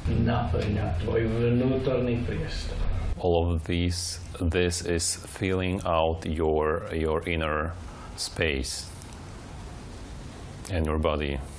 naplňa tvoj vnútorný priestor. All of this is filling out your inner space and your body.